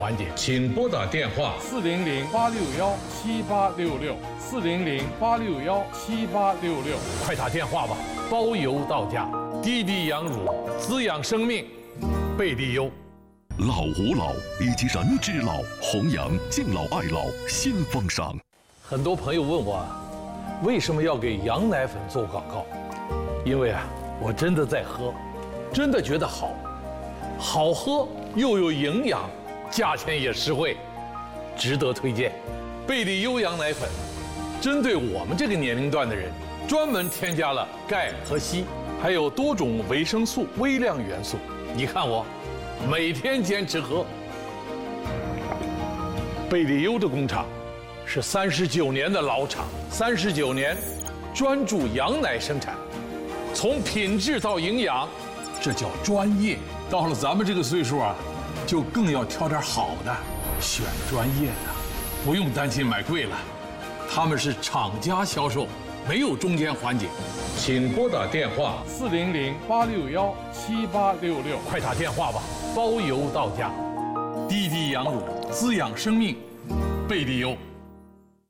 环节，请拨打电话 400-861-7866，400-861-7866， 快打电话吧，包邮到家。滴滴羊乳滋养生命，贝蒂优。 老吾老以及人之老，弘扬敬老爱老新风尚。 很多朋友问我，为什么要给羊奶粉做广告？因为我真的在喝，真的觉得好，好喝又有营养，价钱也实惠，值得推荐。贝蒂优羊奶粉，针对我们这个年龄段的人，专门添加了钙和硒，还有多种维生素、微量元素。你看我，每天坚持喝。贝蒂优的工厂是39年的老厂，39年专注羊奶生产，从品质到营养，这叫专业。到了咱们这个岁数就更要挑点好的，选专业的，不用担心买贵了。他们是厂家销售，没有中间环节。请拨打电话 400-861-7866， 快打电话吧，包邮到家。滴滴羊乳滋养生命，贝蒂优。